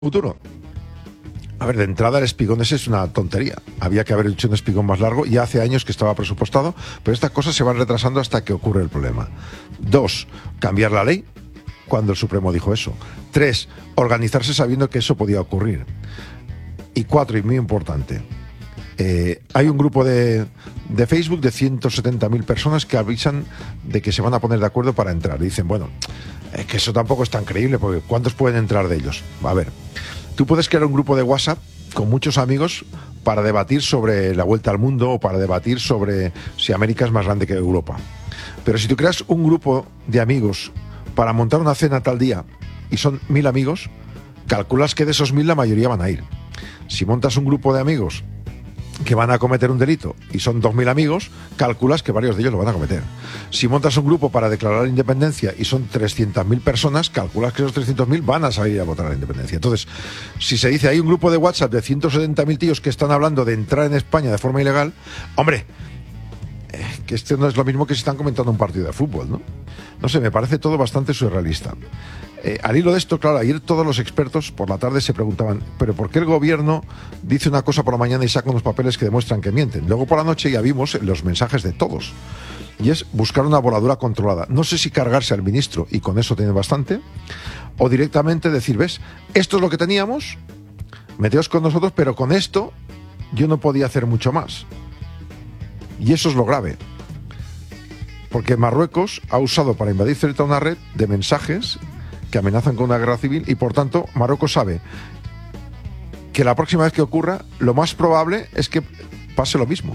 futuro. A ver, de entrada el espigón ese es una tontería. Había que haber hecho un espigón más largo. Ya hace años que estaba presupuestado, pero estas cosas se van retrasando hasta que ocurre el problema. 2, cambiar la ley cuando el Supremo dijo eso. 3, organizarse sabiendo que eso podía ocurrir. Y 4, y muy importante, hay un grupo de Facebook de 170.000 personas que avisan de que se van a poner de acuerdo para entrar. Y dicen, bueno, es que eso tampoco es tan creíble, porque ¿cuántos pueden entrar de ellos? A ver, tú puedes crear un grupo de WhatsApp con muchos amigos para debatir sobre la vuelta al mundo o para debatir sobre si América es más grande que Europa. Pero si tú creas un grupo de amigos para montar una cena tal día y son 1.000 amigos, calculas que de esos 1.000 la mayoría van a ir. Si montas un grupo de amigos que van a cometer un delito y son 2.000 amigos, calculas que varios de ellos lo van a cometer. Si montas un grupo para declarar la independencia y son 300.000 personas, calculas que esos 300.000 van a salir a votar a la independencia. Entonces, si se dice hay un grupo de WhatsApp de 170.000 tíos que están hablando de entrar en España de forma ilegal, hombre, que esto no es lo mismo que si están comentando un partido de fútbol, ¿no? No sé, me parece todo bastante surrealista. Al hilo de esto, claro, ayer todos los expertos por la tarde se preguntaban, ¿pero por qué el gobierno dice una cosa por la mañana y saca unos papeles que demuestran que mienten? Luego por la noche ya vimos los mensajes de todos. Y es buscar una voladura controlada. No sé si cargarse al ministro, y con eso tiene bastante, o directamente decir, ¿ves? Esto es lo que teníamos, meteos con nosotros, pero con esto yo no podía hacer mucho más. Y eso es lo grave. Porque Marruecos ha usado para invadir Ceuta una red de mensajes que amenazan con una guerra civil y por tanto Marruecos sabe que la próxima vez que ocurra lo más probable es que pase lo mismo.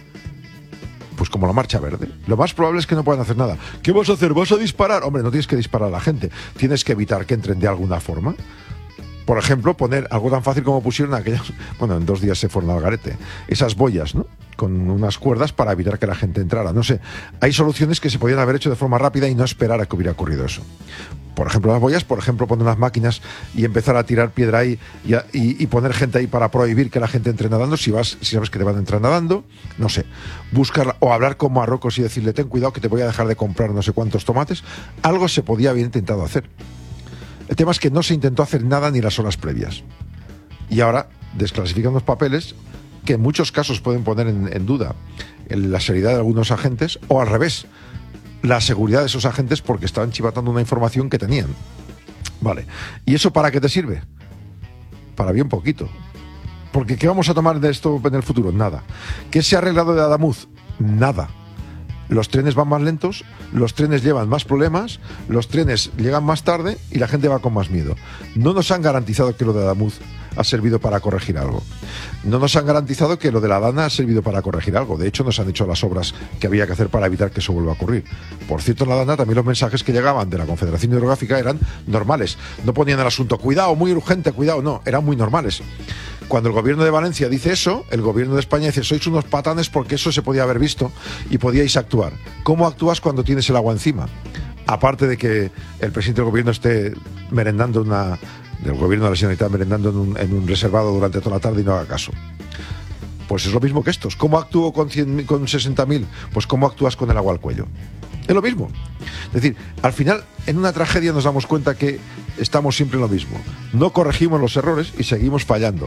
Pues como la Marcha Verde. Lo más probable es que no puedan hacer nada. ¿Qué vas a hacer? ¿Vas a disparar? Hombre, no tienes que disparar a la gente. Tienes que evitar que entren de alguna forma. Por ejemplo, poner algo tan fácil como pusieron aquellas... Bueno, en 2 días se fueron al garete. Esas boyas, ¿no? Con unas cuerdas para evitar que la gente entrara. No sé, hay soluciones que se podían haber hecho de forma rápida y no esperar a que hubiera ocurrido eso. Por ejemplo, las boyas, por ejemplo, poner unas máquinas y empezar a tirar piedra ahí y poner gente ahí para prohibir que la gente entre nadando, si sabes que te van a entrar nadando, no sé. Buscar o hablar con Marruecos y decirle, ten cuidado que te voy a dejar de comprar no sé cuántos tomates. Algo se podía haber intentado hacer. El tema es que no se intentó hacer nada ni las horas previas. Y ahora desclasifican los papeles que en muchos casos pueden poner en duda la seriedad de algunos agentes o al revés, la seguridad de esos agentes porque estaban chivatando una información que tenían. Vale. ¿Y eso para qué te sirve? Para bien poquito. Porque ¿qué vamos a tomar de esto en el futuro? Nada. ¿Qué se ha arreglado de Adamuz? Nada. Los trenes van más lentos, los trenes llevan más problemas, los trenes llegan más tarde y la gente va con más miedo. No nos han garantizado que lo de Adamuz ha servido para corregir algo. No nos han garantizado que lo de la Dana ha servido para corregir algo. De hecho, nos han hecho las obras que había que hacer para evitar que eso vuelva a ocurrir. Por cierto, en la Dana también los mensajes que llegaban de la Confederación Hidrográfica eran normales. No ponían el asunto, cuidado, muy urgente, cuidado. No, eran muy normales. Cuando el gobierno de Valencia dice eso, el gobierno de España dice, sois unos patanes porque eso se podía haber visto y podíais actuar. ¿Cómo actúas cuando tienes el agua encima? Aparte de que el presidente del gobierno esté merendando del gobierno de la Generalitat merendando en un reservado durante toda la tarde y no haga caso. Pues es lo mismo que estos. ¿Cómo actúo con 60.000? Pues ¿cómo actúas con el agua al cuello? Es lo mismo. Es decir, al final, en una tragedia nos damos cuenta que estamos siempre en lo mismo. No corregimos los errores y seguimos fallando.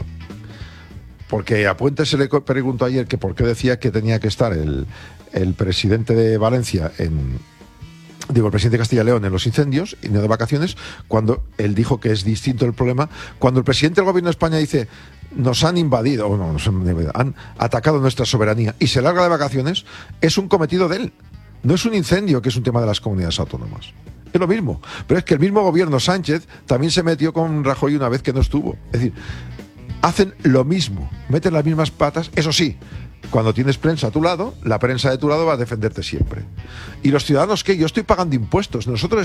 Porque a Puente se le preguntó ayer que por qué decía que tenía que estar el presidente de Valencia el presidente de Castilla y León en los incendios y no de vacaciones, cuando él dijo que es distinto el problema. Cuando el presidente del gobierno de España dice nos han invadido, han atacado nuestra soberanía y se larga de vacaciones, es un cometido de él. No es un incendio que es un tema de las comunidades autónomas. Es lo mismo. Pero es que el mismo gobierno Sánchez también se metió con Rajoy una vez que no estuvo. Es decir, hacen lo mismo, meten las mismas patas, eso sí. Cuando tienes prensa a tu lado, la prensa de tu lado va a defenderte siempre. ¿Y los ciudadanos qué? Yo estoy pagando impuestos.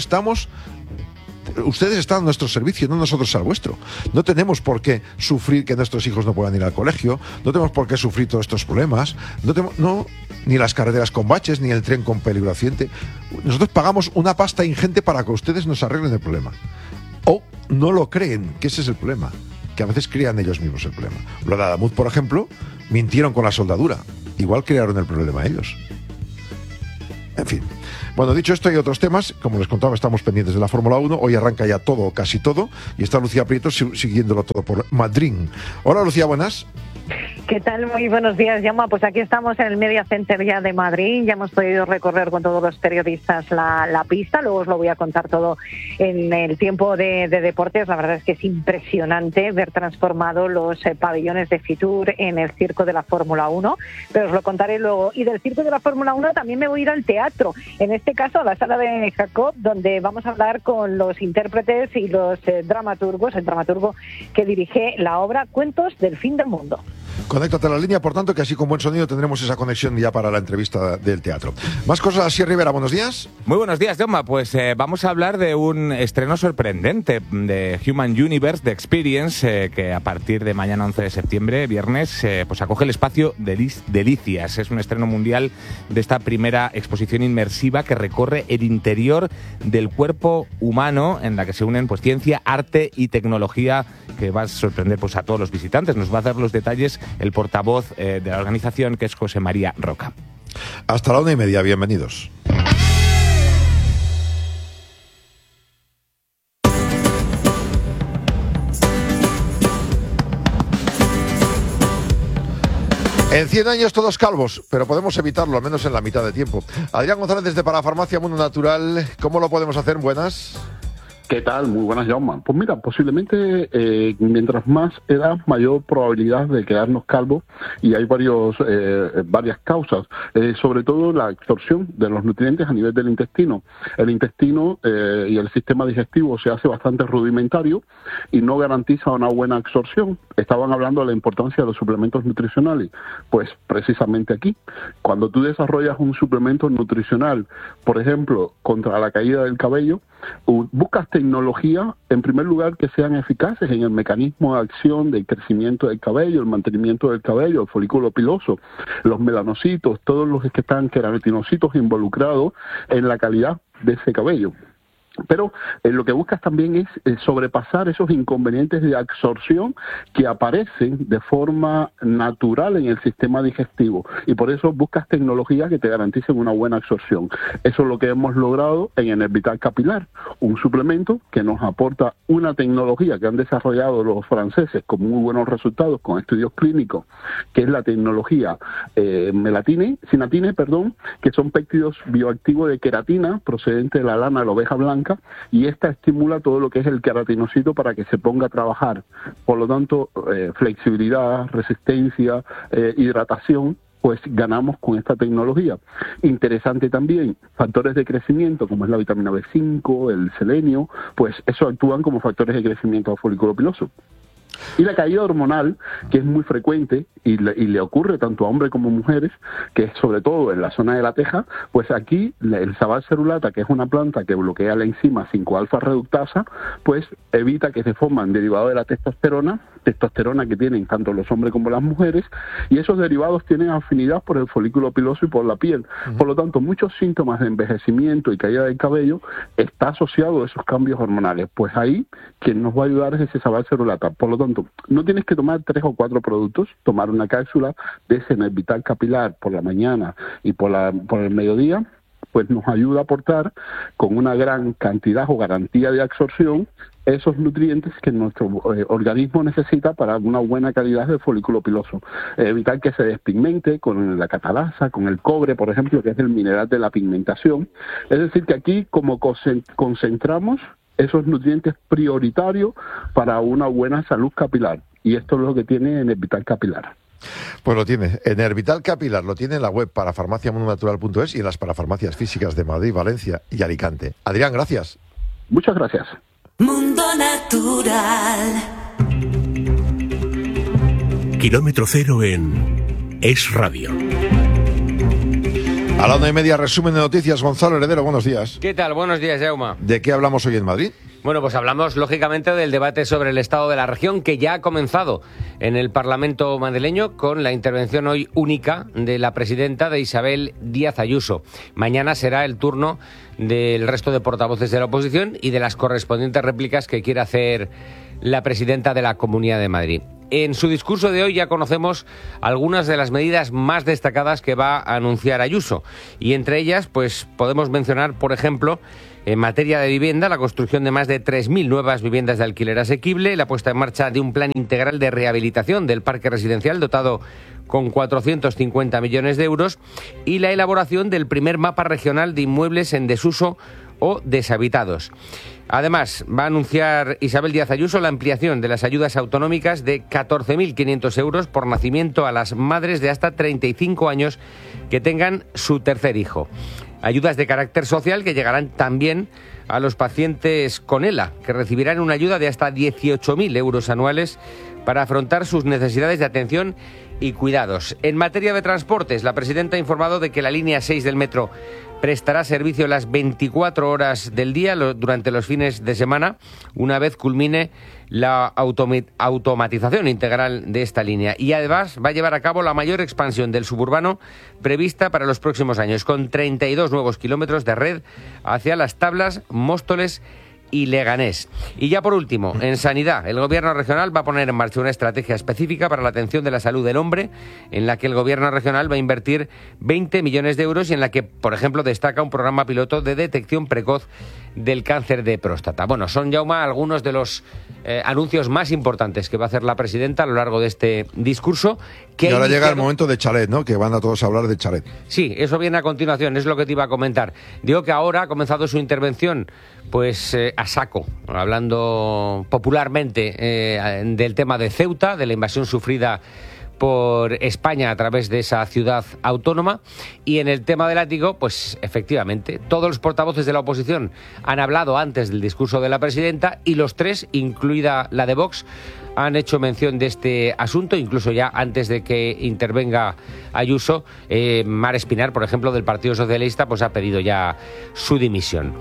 Ustedes están a nuestro servicio, no nosotros al vuestro. No tenemos por qué sufrir que nuestros hijos no puedan ir al colegio, no tenemos por qué sufrir todos estos problemas, ni las carreteras con baches, ni el tren con peligro de accidente. Nosotros pagamos una pasta ingente para que ustedes nos arreglen el problema. O no lo creen, que ese es el problema. Que a veces crean ellos mismos el problema. Lo de Adamuz, por ejemplo, mintieron con la soldadura. Igual crearon el problema ellos. En fin. Bueno, dicho esto, hay otros temas. Como les contaba, estamos pendientes de la Fórmula 1. Hoy arranca ya todo, casi todo. Y está Lucía Prieto siguiéndolo todo por Madrid. Hola, Lucía, buenas. ¿Qué tal? Muy buenos días, Jaume. Pues aquí estamos en el Media Center ya de Madrid. Ya hemos podido recorrer con todos los periodistas la pista. Luego os lo voy a contar todo en el tiempo de deportes. La verdad es que es impresionante ver transformado los pabellones de Fitur en el circo de la Fórmula 1. Pero os lo contaré luego. Y del circo de la Fórmula 1 también me voy a ir al teatro. En este caso a la sala de Jacob, donde vamos a hablar con los intérpretes y los dramaturgos. El dramaturgo que dirige la obra Cuentos del Fin del Mundo. Conéctate a la línea, por tanto, que así con buen sonido tendremos esa conexión ya para la entrevista del teatro. Más cosas, así Rivera, buenos días. Muy buenos días, Jaume. Pues vamos a hablar de un estreno sorprendente de Human Universe, de Experience, que a partir de mañana 11 de septiembre, viernes, pues acoge el espacio Delicias. Es un estreno mundial de esta primera exposición inmersiva que recorre el interior del cuerpo humano, en la que se unen pues ciencia, arte y tecnología, que va a sorprender pues a todos los visitantes. Nos va a dar los detalles el portavoz de la organización, que es José María Roca. Hasta la 1:30, bienvenidos. En 100 años todos calvos, pero podemos evitarlo, al menos en la mitad de tiempo. Adrián González desde Parafarmacia Mundo Natural, ¿cómo lo podemos hacer? Buenas. ¿Qué tal? Muy buenas, Jaume. Pues mira, posiblemente mientras más edad, mayor probabilidad de quedarnos calvos, y hay varias causas, sobre todo la absorción de los nutrientes a nivel del intestino. El intestino y el sistema digestivo se hace bastante rudimentario y no garantiza una buena absorción. Estaban hablando de la importancia de los suplementos nutricionales. Pues precisamente aquí, cuando tú desarrollas un suplemento nutricional, por ejemplo, contra la caída del cabello, buscas tecnología, en primer lugar, que sean eficaces en el mecanismo de acción del crecimiento del cabello, el mantenimiento del cabello, el folículo piloso, los melanocitos, todos los que están queratinocitos involucrados en la calidad de ese cabello. Pero lo que buscas también es sobrepasar esos inconvenientes de absorción que aparecen de forma natural en el sistema digestivo, y por eso buscas tecnologías que te garanticen una buena absorción. Eso es lo que hemos logrado en Enervital Capilar, un suplemento que nos aporta una tecnología que han desarrollado los franceses con muy buenos resultados, con estudios clínicos, que es la tecnología sinatine, que son péptidos bioactivos de queratina procedente de la lana de la oveja blanca, y esta estimula todo lo que es el queratinocito para que se ponga a trabajar. Por lo tanto, flexibilidad, resistencia, hidratación, pues ganamos con esta tecnología. Interesante también, factores de crecimiento como es la vitamina B5, el selenio, pues eso actúan como factores de crecimiento al folículo piloso. Y la caída hormonal, que es muy frecuente y le ocurre tanto a hombres como a mujeres, que es sobre todo en la zona de la teja, pues aquí el sabal cerulata, que es una planta que bloquea la enzima 5-alfa reductasa, pues evita que se forman derivados de la testosterona que tienen tanto los hombres como las mujeres, y esos derivados tienen afinidad por el folículo piloso y por la piel. Por lo tanto, muchos síntomas de envejecimiento y caída del cabello está asociado a esos cambios hormonales. Pues ahí quien nos va a ayudar es ese sabal cerulata. Por lo tanto, no tienes que tomar 3 o 4 productos, tomar una cápsula de ese Enervital Capilar por la mañana y por el mediodía, pues nos ayuda a aportar con una gran cantidad o garantía de absorción esos nutrientes que nuestro organismo necesita para una buena calidad de folículo piloso. Evitar que se despigmente con la catalasa, con el cobre, por ejemplo, que es el mineral de la pigmentación. Es decir, que aquí como concentramos esos nutrientes prioritarios para una buena salud capilar. Y esto es lo que tiene Enervital Capilar. Pues lo tiene. Enervital Capilar lo tiene en la web parafarmaciamundonatural.es y en las parafarmacias físicas de Madrid, Valencia y Alicante. Adrián, gracias. Muchas gracias. Mundo Natural. Kilómetro cero en Es Radio. A la 1:30, resumen de noticias. Gonzalo Heredero, buenos días. ¿Qué tal? Buenos días, Jaume. ¿De qué hablamos hoy en Madrid? Bueno, pues hablamos lógicamente del debate sobre el estado de la región, que ya ha comenzado en el Parlamento madrileño con la intervención hoy única de la presidenta, de Isabel Díaz Ayuso. Mañana será el turno del resto de portavoces de la oposición y de las correspondientes réplicas que quiere hacer la presidenta de la Comunidad de Madrid. En su discurso de hoy ya conocemos algunas de las medidas más destacadas que va a anunciar Ayuso. Y entre ellas, pues podemos mencionar, por ejemplo, en materia de vivienda, la construcción de más de 3.000 nuevas viviendas de alquiler asequible, la puesta en marcha de un plan integral de rehabilitación del parque residencial dotado con 450 millones de euros y la elaboración del primer mapa regional de inmuebles en desuso o deshabitados. Además, va a anunciar Isabel Díaz Ayuso la ampliación de las ayudas autonómicas de 14.500 euros por nacimiento a las madres de hasta 35 años que tengan su tercer hijo. Ayudas de carácter social que llegarán también a los pacientes con ELA, que recibirán una ayuda de hasta 18.000 euros anuales para afrontar sus necesidades de atención y cuidados. En materia de transportes, la presidenta ha informado de que la línea 6 del metro prestará servicio las 24 horas del día durante los fines de semana, una vez culmine la automatización integral de esta línea. Y además va a llevar a cabo la mayor expansión del suburbano prevista para los próximos años, con 32 nuevos kilómetros de red hacia Las Tablas, Móstoles y Leganés. Y ya por último, en sanidad, el gobierno regional va a poner en marcha una estrategia específica para la atención de la salud del hombre, en la que el gobierno regional va a invertir 20 millones de euros y en la que, por ejemplo, destaca un programa piloto de detección precoz del cáncer de próstata. Bueno, son, Jaume, algunos de los anuncios más importantes que va a hacer la presidenta a lo largo de este discurso. Y ahora llega el momento de chalet, ¿no? Que van a todos a hablar de chalet. Sí, eso viene a continuación, es lo que te iba a comentar. Digo que ahora ha comenzado su intervención pues a saco, hablando popularmente del tema de Ceuta, de la invasión sufrida por España a través de esa ciudad autónoma. Y en el tema del látigo, pues efectivamente, todos los portavoces de la oposición han hablado antes del discurso de la presidenta y los tres, incluida la de Vox, han hecho mención de este asunto, incluso ya antes de que intervenga Ayuso. Mar Espinar, por ejemplo, del Partido Socialista, pues ha pedido ya su dimisión.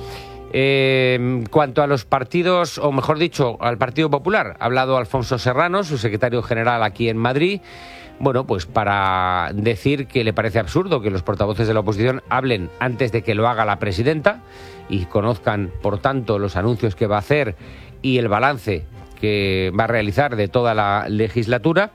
Cuanto a los partidos, o mejor dicho, al Partido Popular, ha hablado Alfonso Serrano, su secretario general aquí en Madrid, bueno, pues para decir que le parece absurdo que los portavoces de la oposición hablen antes de que lo haga la presidenta y conozcan, por tanto, los anuncios que va a hacer y el balance que va a realizar de toda la legislatura.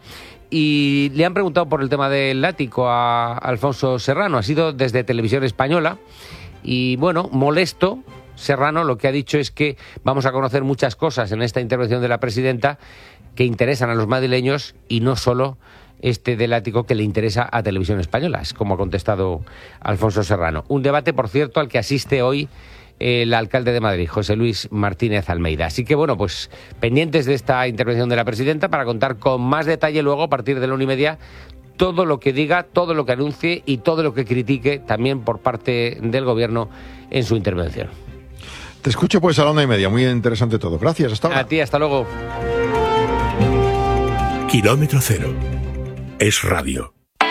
Y le han preguntado por el tema del látigo a Alfonso Serrano, ha sido desde Televisión Española, y bueno, molesto, Serrano lo que ha dicho es que vamos a conocer muchas cosas en esta intervención de la presidenta que interesan a los madrileños y no solo este del látigo que le interesa a Televisión Española, es como ha contestado Alfonso Serrano. Un debate, por cierto, al que asiste hoy el alcalde de Madrid, José Luis Martínez Almeida. Así que bueno, pues pendientes de esta intervención de la presidenta para contar con más detalle luego a partir de la 1:30 todo lo que diga, todo lo que anuncie y todo lo que critique también por parte del gobierno en su intervención. Te escucho pues a la 1:30, muy interesante todo. Gracias, hasta ahora. A ti, hasta luego. Kilómetro Cero es radio.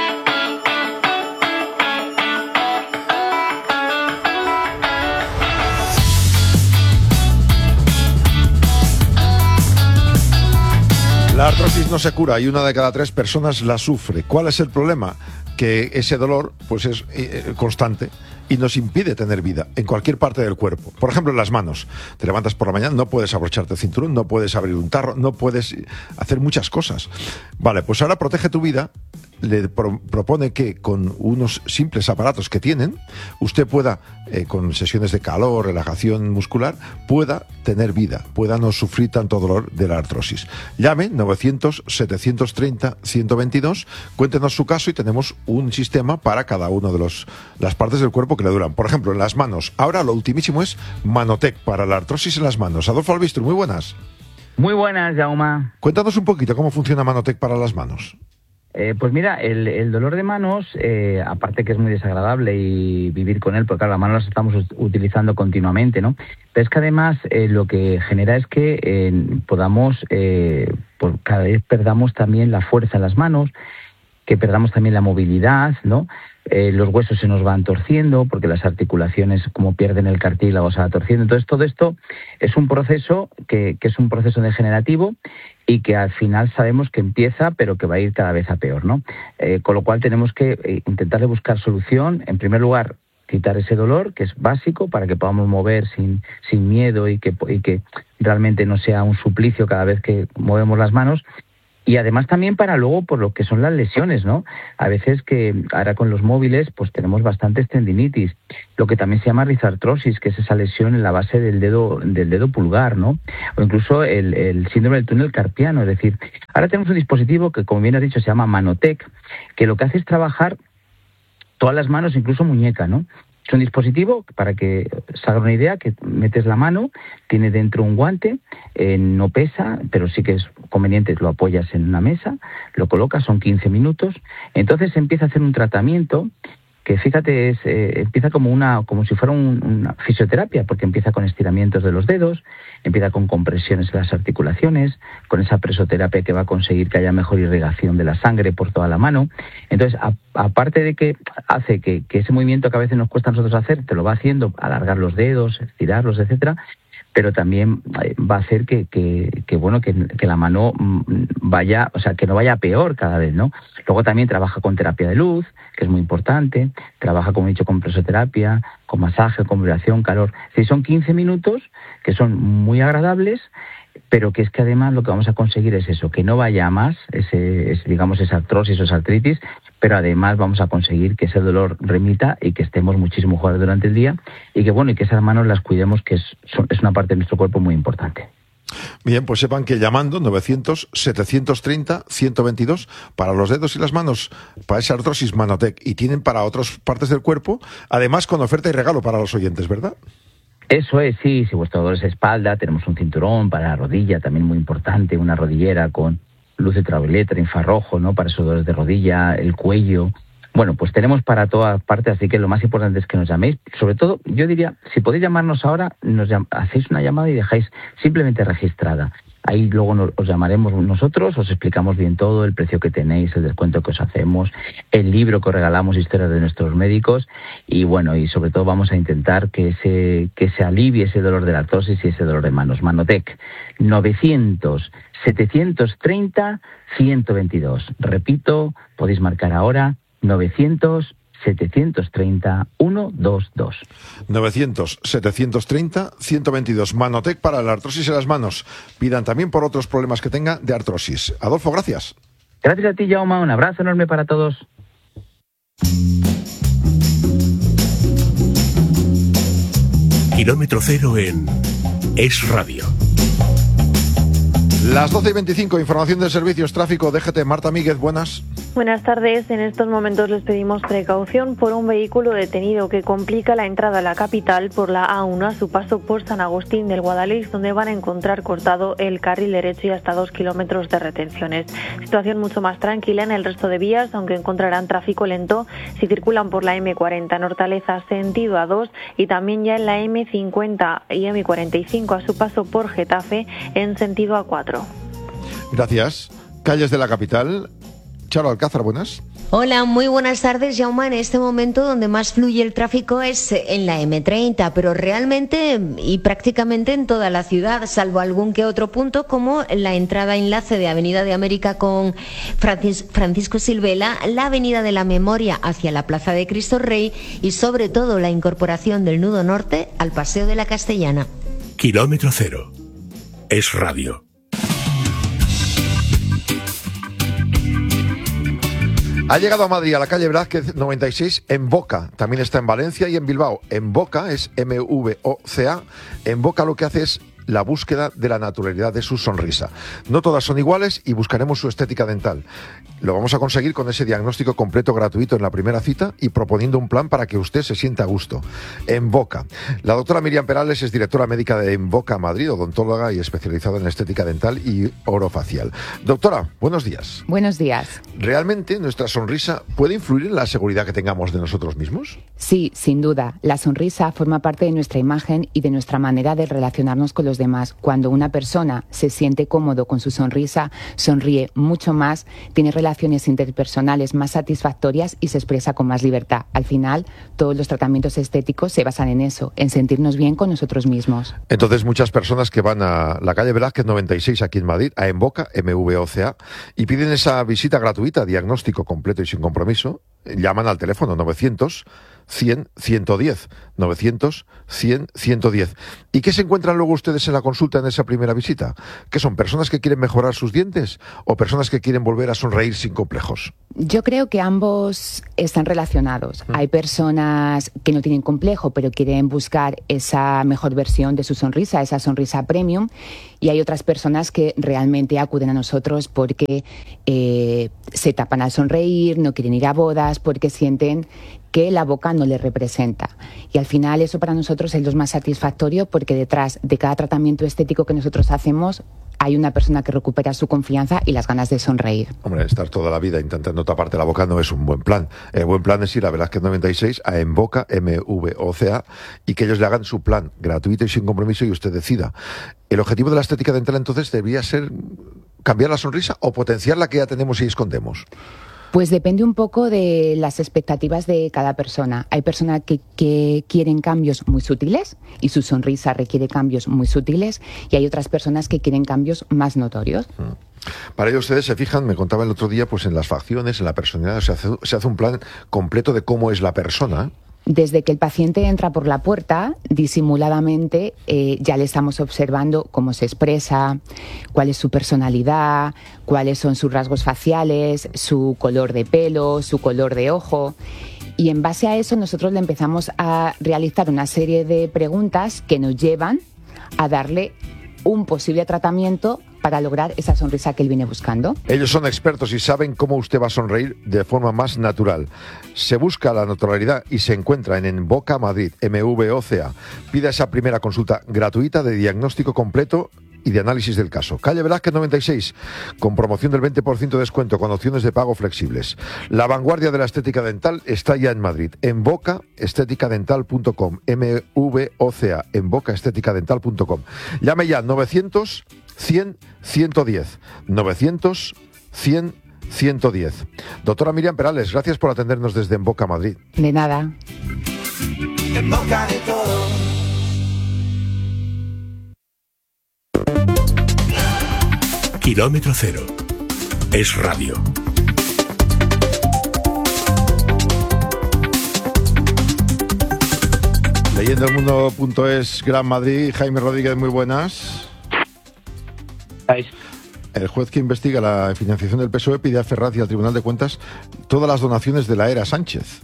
La artrosis no se cura y 1 de cada 3 personas la sufre. ¿Cuál es el problema? Que ese dolor pues es constante y nos impide tener vida en cualquier parte del cuerpo. Por ejemplo, en las manos. Te levantas por la mañana, no puedes abrocharte el cinturón, no puedes abrir un tarro, no puedes hacer muchas cosas. Vale, pues ahora Protege tu Vida le propone que con unos simples aparatos que tienen, usted pueda, con sesiones de calor, relajación muscular, pueda tener vida, pueda no sufrir tanto dolor de la artrosis. Llame 900-730-122, cuéntenos su caso y tenemos un sistema para cada uno de las partes del cuerpo que le duran. Por ejemplo, en las manos. Ahora lo ultimísimo es Manotec para la artrosis en las manos. Adolfo Albistro, muy buenas. Muy buenas, Jaume. Cuéntanos un poquito cómo funciona Manotec para las manos. Pues mira, el dolor de manos, aparte que es muy desagradable y vivir con él, porque claro, las manos las estamos utilizando continuamente, ¿no? Pero es que además lo que genera es que podamos, pues cada vez perdamos también la fuerza en las manos, que perdamos también la movilidad, ¿no? Los huesos se nos van torciendo porque las articulaciones, como pierden el cartílago, se va torciendo. Entonces todo esto es un proceso que es un proceso degenerativo y que al final sabemos que empieza, pero que va a ir cada vez a peor, ¿no? Con lo cual tenemos que intentar de buscar solución. En primer lugar, quitar ese dolor, que es básico, para que podamos mover sin miedo y que realmente no sea un suplicio cada vez que movemos las manos. Y además también para luego por lo que son las lesiones, ¿no? A veces que ahora con los móviles pues tenemos bastantes tendinitis, lo que también se llama rizartrosis, que es esa lesión en la base del dedo pulgar, ¿no? O incluso el síndrome del túnel carpiano, es decir, ahora tenemos un dispositivo que, como bien has dicho, se llama Manotec, que lo que hace es trabajar todas las manos, incluso muñeca, ¿no? Es un dispositivo, para que se haga una idea, que metes la mano, tiene dentro un guante, no pesa, pero sí que es conveniente, lo apoyas en una mesa, lo colocas, son 15 minutos, entonces empieza a hacer un tratamiento que, fíjate, empieza como si fuera una fisioterapia, porque empieza con estiramientos de los dedos, empieza con compresiones en las articulaciones, con esa presoterapia que va a conseguir que haya mejor irrigación de la sangre por toda la mano. Entonces, aparte de que hace que ese movimiento que a veces nos cuesta a nosotros hacer, te lo va haciendo, alargar los dedos, estirarlos, etcétera, pero también va a hacer que la mano vaya, o sea, que no vaya peor cada vez, ¿no? Luego también trabaja con terapia de luz, que es muy importante, trabaja, como he dicho, con presoterapia, con masaje, con vibración, calor. Es decir, son 15 minutos que son muy agradables, pero que es que además lo que vamos a conseguir es eso, que no vaya a más, esa artrosis o esa artritis, pero además vamos a conseguir que ese dolor remita y que estemos muchísimo mejor durante el día y que esas manos las cuidemos, que es una parte de nuestro cuerpo muy importante. Bien, pues sepan que llamando 900-730-122 para los dedos y las manos, para esa artrosis Manotec, y tienen para otras partes del cuerpo, además con oferta y regalo para los oyentes, ¿verdad? Eso es, sí, si vuestro dolor es espalda, tenemos un cinturón para la rodilla, también muy importante, una rodillera con luz ultravioleta, infrarrojo, ¿no? Para esos dolores de rodilla, el cuello. Bueno, pues tenemos para todas partes, así que lo más importante es que nos llaméis. Sobre todo, yo diría, si podéis llamarnos ahora, hacéis una llamada y dejáis simplemente registrada. Ahí luego os llamaremos nosotros, os explicamos bien todo, el precio que tenéis, el descuento que os hacemos, el libro que os regalamos, historias de nuestros médicos, y bueno, y sobre todo vamos a intentar que se alivie ese dolor de la artrosis y ese dolor de manos. Manotec, 900-730-122. Repito, podéis marcar ahora, 900-730-122. 900-730-122. Manotec para la artrosis en las manos. Pidan también por otros problemas que tenga de artrosis. Adolfo, gracias. Gracias a ti, Jaume. Un abrazo enorme para todos. Kilómetro cero en Es Radio. Las 12:25, información de servicios, tráfico, DGT. Marta Míguez, buenas. Buenas tardes. En estos momentos les pedimos precaución por un vehículo detenido que complica la entrada a la capital por la A1 a su paso por San Agustín del Guadalix, donde van a encontrar cortado el carril derecho y hasta 2 kilómetros de retenciones. Situación mucho más tranquila en el resto de vías, aunque encontrarán tráfico lento si circulan por la M40 en Hortaleza sentido A2 y también ya en la M50 y M45 a su paso por Getafe en sentido A4. Gracias. Calles de la capital. Charo Alcázar, buenas. Hola, muy buenas tardes, Jaume. En este momento donde más fluye el tráfico es en la M30, pero realmente y prácticamente en toda la ciudad, salvo algún que otro punto como la entrada enlace de Avenida de América con Francisco Silvela, la Avenida de la Memoria hacia la Plaza de Cristo Rey y sobre todo la incorporación del nudo norte al Paseo de la Castellana. Kilómetro cero. Es Radio. Ha llegado a Madrid, a la calle Velázquez 96, en Boca. También está en Valencia y en Bilbao. En Boca es MVOCA. En Boca lo que hace es la búsqueda de la naturalidad de su sonrisa. No todas son iguales y buscaremos su estética dental. Lo vamos a conseguir con ese diagnóstico completo gratuito en la primera cita y proponiendo un plan para que usted se sienta a gusto. En Boca. La doctora Miriam Perales es directora médica de En Boca Madrid, odontóloga y especializada en estética dental y orofacial. Doctora, buenos días. Buenos días. ¿Realmente nuestra sonrisa puede influir en la seguridad que tengamos de nosotros mismos? Sí, sin duda. La sonrisa forma parte de nuestra imagen y de nuestra manera de relacionarnos con los demás. Cuando una persona se siente cómodo con su sonrisa, sonríe mucho más, tiene relaciones interpersonales más satisfactorias y se expresa con más libertad. Al final, todos los tratamientos estéticos se basan en eso, en sentirnos bien con nosotros mismos. Entonces, muchas personas que van a la calle Velázquez 96 aquí en Madrid, a En Boca, MVOCA, y piden esa visita gratuita, diagnóstico completo y sin compromiso, llaman al teléfono 900 100 110, 900 100 110. ¿Y qué se encuentran luego ustedes en la consulta en esa primera visita? ¿Qué son, personas que quieren mejorar sus dientes o personas que quieren volver a sonreír sin complejos? Yo creo que ambos están relacionados. Hay personas que no tienen complejo, pero quieren buscar esa mejor versión de su sonrisa, esa sonrisa premium, y hay otras personas que realmente acuden a nosotros porque se tapan al sonreír, no quieren ir a bodas, porque sienten que la boca no les representa. Y al final eso para nosotros es lo más satisfactorio, porque detrás de cada tratamiento estético que nosotros hacemos hay una persona que recupera su confianza y las ganas de sonreír. Hombre, estar toda la vida intentando taparte la boca no es un buen plan. El buen plan es ir a Velázquez 96 a Envoca, MVOCA, y que ellos le hagan su plan gratuito y sin compromiso y usted decida. El objetivo de la estética dental entonces debería ser cambiar la sonrisa o potenciar la que ya tenemos y escondemos. Pues depende un poco de las expectativas de cada persona. Hay personas que quieren cambios muy sutiles y su sonrisa requiere cambios muy sutiles, y hay otras personas que quieren cambios más notorios. Para ello ustedes se fijan, me contaba el otro día, pues en las facciones, en la personalidad, se hace un plan completo de cómo es la persona. Desde que el paciente entra por la puerta, disimuladamente ya le estamos observando cómo se expresa, cuál es su personalidad, cuáles son sus rasgos faciales, su color de pelo, su color de ojo. Y en base a eso nosotros le empezamos a realizar una serie de preguntas que nos llevan a darle un posible tratamiento para lograr esa sonrisa que él viene buscando. Ellos son expertos y saben cómo usted va a sonreír de forma más natural. Se busca la naturalidad y se encuentra en Envoca Madrid, MVOCA. Pida esa primera consulta gratuita de diagnóstico completo y de análisis del caso. Calle Velázquez 96, con promoción del 20% de descuento, con opciones de pago flexibles. La vanguardia de la estética dental está ya en Madrid. Envoca esteticadental.com, MVOCA, envocaesteticadental.com. Llame ya 900 100 110, 900 100 110. Doctora Miriam Perales, gracias por atendernos desde Envoca Madrid. De nada. En boca de todos. Kilómetro Cero. Es radio. Leyendoelmundo.es, Gran Madrid. Jaime Rodríguez, muy buenas. El juez que investiga la financiación del PSOE pide a Ferraz y al Tribunal de Cuentas todas las donaciones de la era Sánchez.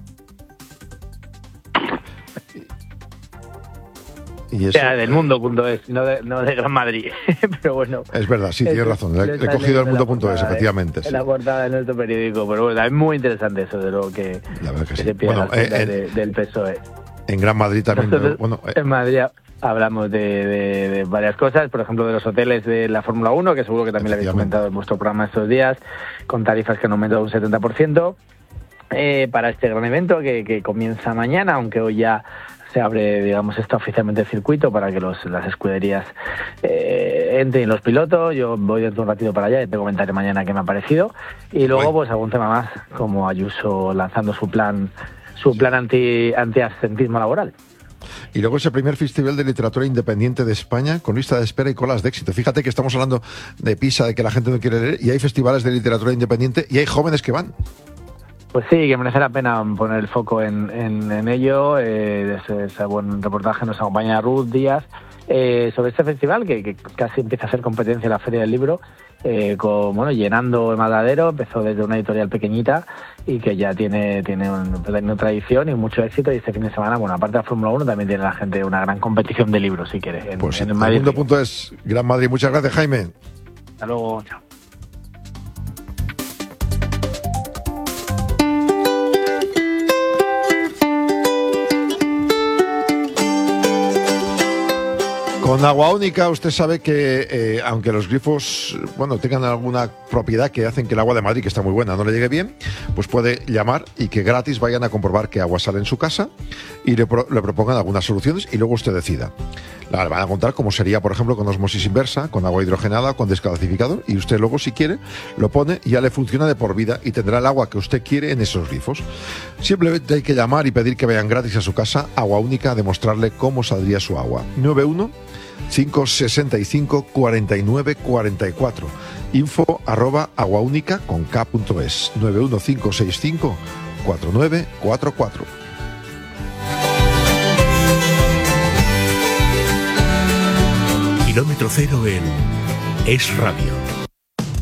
Y eso, del mundo.es, no de Gran Madrid. Pero bueno. Es verdad, sí, tienes razón. Le he cogido el mundo.es, efectivamente. Sí. La portada de nuestro periódico. Pero bueno, es muy interesante eso de lo que se pide del PSOE. En Gran Madrid también. Nosotros, en Madrid hablamos de varias cosas, por ejemplo, de los hoteles de la Fórmula 1, que seguro que también lo habéis comentado en vuestro programa estos días, con tarifas que han aumentado un 70%, para este gran evento que comienza mañana, aunque hoy ya se abre, digamos, está oficialmente el circuito para que las escuderías entren los pilotos. Yo voy dentro de un ratito para allá y te comentaré mañana qué me ha parecido. Y luego, pues algún tema más, como Ayuso lanzando su plan anti-absentismo laboral. Y luego ese primer Festival de Literatura Independiente de España con lista de espera y colas de éxito. Fíjate que estamos hablando de PISA, de que la gente no quiere leer, y hay festivales de literatura independiente y hay jóvenes que van. Pues sí, que merece la pena poner el foco en ello. Ese buen reportaje nos acompaña Ruth Díaz sobre este festival que casi empieza a hacer competencia en la Feria del Libro, llenando el Matadero. Empezó desde una editorial pequeñita y que ya tiene una tradición y mucho éxito. Y este fin de semana, aparte de la Fórmula 1, también tiene la gente una gran competición de libros, si quiere. En Madrid. Mundo.es, Gran Madrid. Muchas gracias, Jaime. Hasta luego, chao. Con Agua Única usted sabe que aunque los grifos tengan alguna propiedad que hacen que el agua de Madrid, que está muy buena, no le llegue bien, pues puede llamar y que gratis vayan a comprobar qué agua sale en su casa y le propongan algunas soluciones y luego usted decida. Le van a contar cómo sería, por ejemplo, con osmosis inversa, con agua hidrogenada, con descalcificador, y usted luego, si quiere, lo pone y ya le funciona de por vida y tendrá el agua que usted quiere en esos grifos. Simplemente hay que llamar y pedir que vayan gratis a su casa, Agua Única, a demostrarle cómo saldría su agua. 91-565-4944. info@aguaunica.es 91565 4944. Kilómetro cero en Es Radio.